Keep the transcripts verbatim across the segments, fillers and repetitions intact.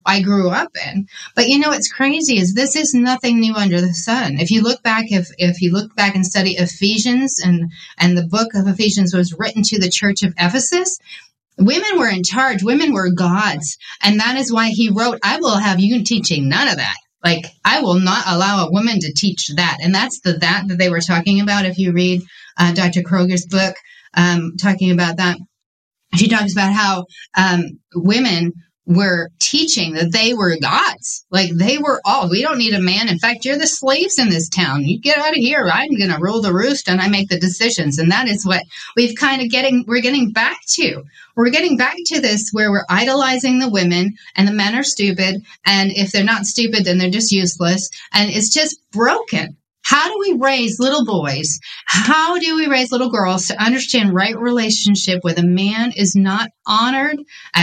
I grew up in. But you know what's crazy is this is nothing new under the sun. If you look back, if if you look back and study Ephesians, and and the book of Ephesians was written to the church of Ephesus, women were in charge. Women were gods. And that is why he wrote, I will have you teaching none of that. Like, I will not allow a woman to teach that. And that's the that that they were talking about. If you read uh, Doctor Kroger's book, um, talking about that, she talks about how um, women were teaching that they were gods. Like, they were all, we don't need a man. In fact, you're the slaves in this town. You get out of here. I'm going to rule the roost and I make the decisions. And that is what we've kind of getting, we're getting back to. We're getting back to this where we're idolizing the women and the men are stupid. And if they're not stupid, then they're just useless. And it's just broken. How do we raise little boys? How do we raise little girls to understand right relationship where the man is not honored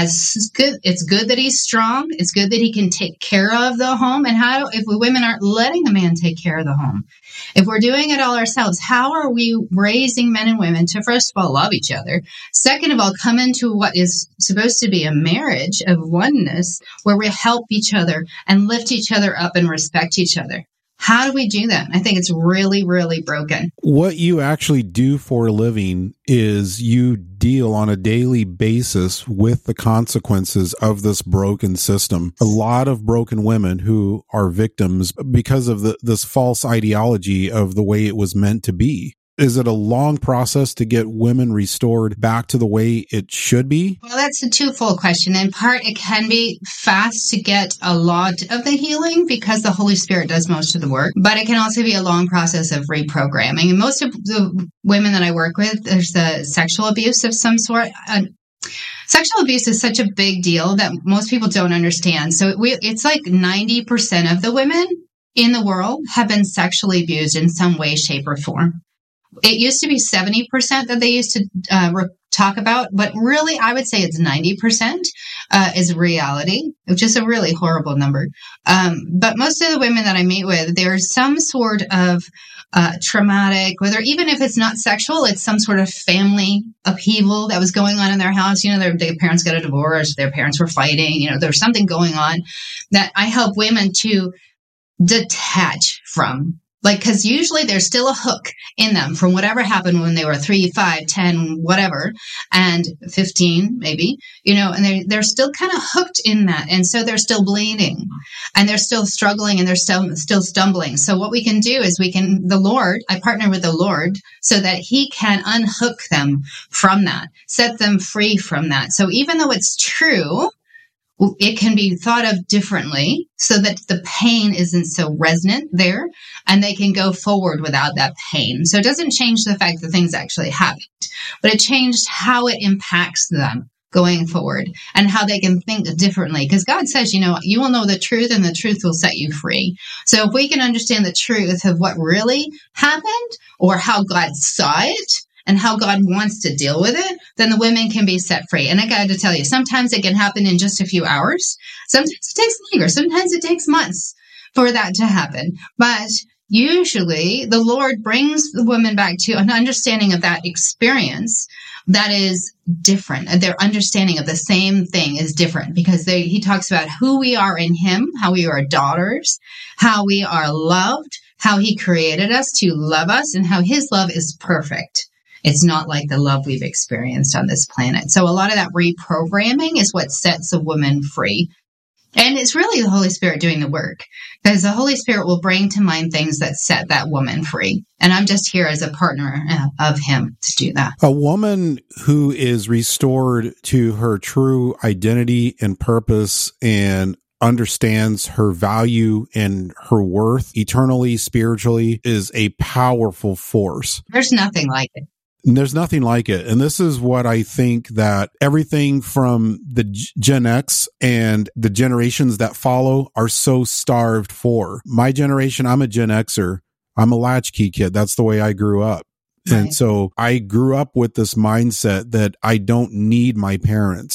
as good? It's good that he's strong. It's good that he can take care of the home. And how, if we women aren't letting the man take care of the home, if we're doing it all ourselves, how are we raising men and women to, first of all, love each other? Second of all, come into what is supposed to be a marriage of oneness where we help each other and lift each other up and respect each other. How do we do that? I think it's really, really broken. What you actually do for a living is you deal on a daily basis with the consequences of this broken system. A lot of broken women who are victims because of the, this false ideology of the way it was meant to be. Is it a long process to get women restored back to the way it should be? Well, that's a twofold question. In part, it can be fast to get a lot of the healing because the Holy Spirit does most of the work, but it can also be a long process of reprogramming. And most of the women that I work with, there's a sexual abuse of some sort. Uh, Sexual abuse is such a big deal that most people don't understand. So we, it's like ninety percent of the women in the world have been sexually abused in some way, shape, or form. It used to be seventy percent that they used to uh, re- talk about, but really I would say it's ninety percent uh, is reality, which is a really horrible number. Um, but most of the women that I meet with, there's some sort of uh, traumatic, whether even if it's not sexual, it's some sort of family upheaval that was going on in their house. You know, their, their parents got a divorce, their parents were fighting, you know, there's something going on that I help women to detach from. Like, because usually there's still a hook in them from whatever happened when they were three, five, ten, whatever, and fifteen, maybe, you know, and they're, they're still kind of hooked in that. And so they're still bleeding and they're still struggling and they're still, still stumbling. So what we can do is we can, the Lord, I partner with the Lord so that he can unhook them from that, set them free from that. So even though it's true, it can be thought of differently so that the pain isn't so resonant there and they can go forward without that pain. So it doesn't change the fact that things actually happened, but it changed how it impacts them going forward and how they can think differently. Because God says, you know, you will know the truth and the truth will set you free. So if we can understand the truth of what really happened or how God saw it, and how God wants to deal with it, then the women can be set free. And I got to tell you, sometimes it can happen in just a few hours. Sometimes it takes longer. Sometimes it takes months for that to happen. But usually the Lord brings the women back to an understanding of that experience that is different. Their understanding of the same thing is different because they, he talks about who we are in him, how we are daughters, how we are loved, how he created us to love us, and how his love is perfect. It's not like the love we've experienced on this planet. So a lot of that reprogramming is what sets a woman free. And it's really the Holy Spirit doing the work because the Holy Spirit will bring to mind things that set that woman free. And I'm just here as a partner of him to do that. A woman who is restored to her true identity and purpose and understands her value and her worth eternally, spiritually, is a powerful force. There's nothing like it. There's nothing like it. And this is what I think that everything from the Gen X and the generations that follow are so starved for. My generation, I'm a Gen Xer. I'm a latchkey kid. That's the way I grew up. Right. And so I grew up with this mindset that I don't need my parents.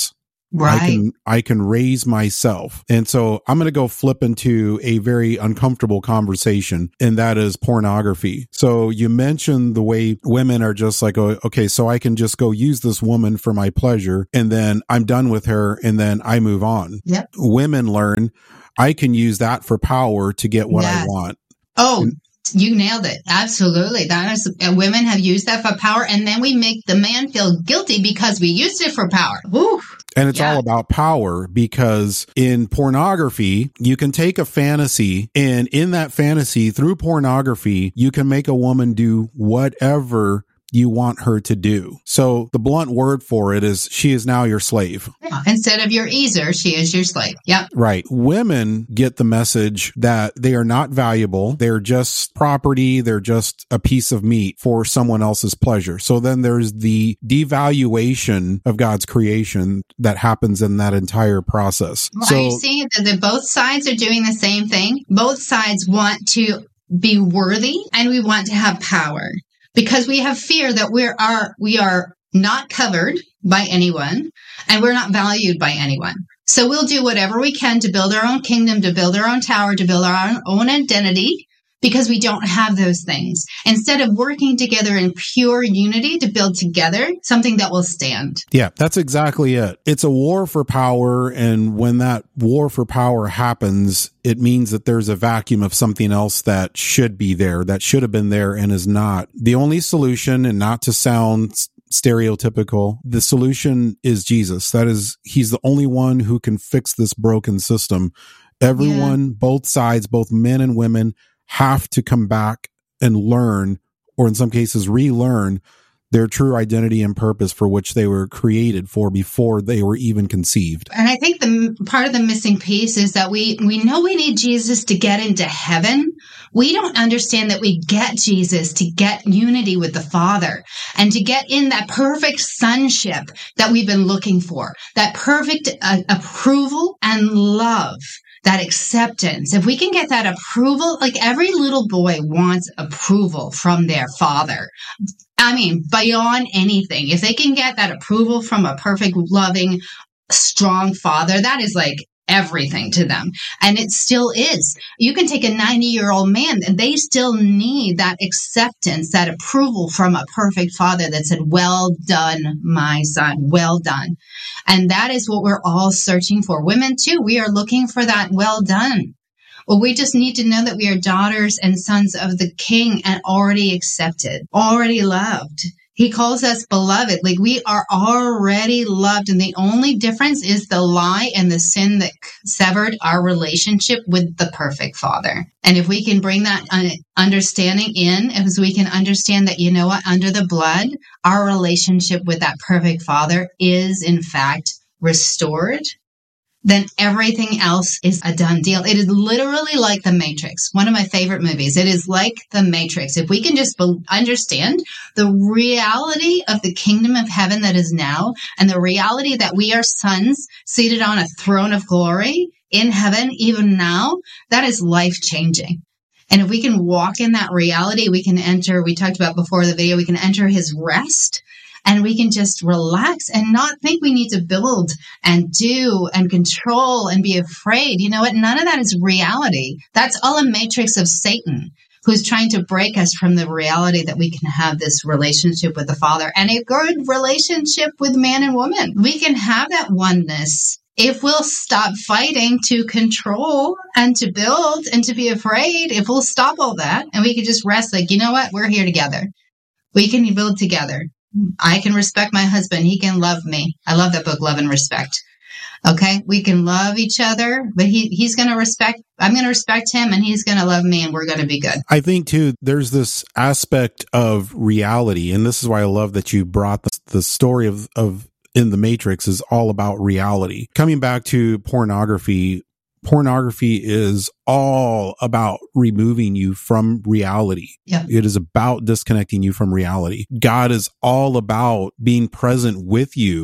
Right. I can, I can raise myself. And so I'm going to go flip into a very uncomfortable conversation, and that is pornography. So you mentioned the way women are just like, oh, okay, so I can just go use this woman for my pleasure, and then I'm done with her, and then I move on. Yep. Women learn, I can use that for power to get what yes. I want. Oh, and, you nailed it. Absolutely. That is, uh, women have used that for power, and then we make the man feel guilty because we used it for power. Woo. And it's yeah. all about power, because in pornography, you can take a fantasy, and in that fantasy, through pornography, you can make a woman do whatever you want her to do. So the blunt word for it is, she is now your slave. Yeah. Instead of your easer, she is your slave. Yep. Right. Women get the message that they are not valuable. They're just property. They're just a piece of meat for someone else's pleasure. So then there's the devaluation of God's creation that happens in that entire process. Well, so, are you seeing that the, both sides are doing the same thing? Both sides want to be worthy, and we want to have power. Because we have fear that we are we are not covered by anyone, and we're not valued by anyone. So we'll do whatever we can to build our own kingdom, to build our own tower, to build our own, own identity, because we don't have those things. Instead of working together in pure unity to build together something that will stand. Yeah, that's exactly it. It's a war for power. And when that war for power happens, it means that there's a vacuum of something else that should be there, that should have been there and is not. The only solution, and not to sound stereotypical, the solution is Jesus. That is, he's the only one who can fix this broken system. Everyone, yeah. both sides, both men and women, have to come back and learn, or in some cases relearn, their true identity and purpose for which they were created for before they were even conceived. And I think the part of the missing piece is that we, we know we need Jesus to get into heaven. We don't understand that we get Jesus to get unity with the Father and to get in that perfect sonship that we've been looking for, that perfect uh, approval and love. That acceptance, if we can get that approval, like every little boy wants approval from their father. I mean, beyond anything, if they can get that approval from a perfect, loving, strong father, that is like everything to them. And it still is. You can take a ninety-year-old man, and they still need that acceptance, that approval from a perfect father that said, well done, my son, well done. And that is what we're all searching for. Women, too, we are looking for that well done. Well, we just need to know that we are daughters and sons of the King and already accepted, already loved. He calls us beloved. Like, we are already loved. And the only difference is the lie and the sin that severed our relationship with the perfect Father. And if we can bring that understanding in, as we can understand that, you know what, under the blood, our relationship with that perfect Father is in fact restored, then everything else is a done deal. It is literally like The Matrix, one of my favorite movies. It is like The Matrix. If we can just be- understand the reality of the kingdom of heaven that is now, and the reality that we are sons seated on a throne of glory in heaven, even now, that is life-changing. And if we can walk in that reality, we can enter, we talked about before the video, we can enter his rest. And we can just relax and not think we need to build and do and control and be afraid. You know what? None of that is reality. That's all a matrix of Satan, who's trying to break us from the reality that we can have this relationship with the Father and a good relationship with man and woman. We can have that oneness if we'll stop fighting to control and to build and to be afraid. If we'll stop all that and we can just rest, like, you know what? We're here together. We can build together. I can respect my husband. He can love me. I love that book, Love and Respect. Okay. We can love each other, but he, he's going to respect, I'm going to respect him, and he's going to love me, and we're going to be good. I think too, there's this aspect of reality. And this is why I love that you brought the, the story of, of in The Matrix is all about reality. Coming back to pornography, pornography is all about removing you from reality. Yeah. It is about disconnecting you from reality. God is all about being present with you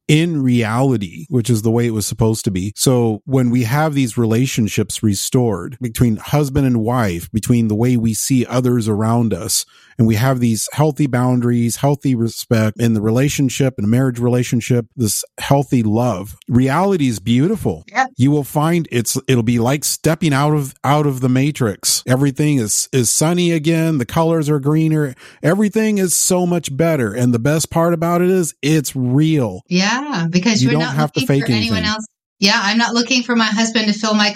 in reality, which is the way it was supposed to be. So when we have these relationships restored between husband and wife, between the way we see others around us, and we have these healthy boundaries, healthy respect in the relationship and marriage relationship, this healthy love, reality is beautiful. Yep. You will find it's, it'll be like stepping out of, out of the matrix. Everything is, is sunny again. The colors are greener. Everything is so much better. And the best part about it is it's real. Yeah. Because you you're don't not have to looking fake for anyone anything. else. Yeah, I'm not looking for my husband to fill my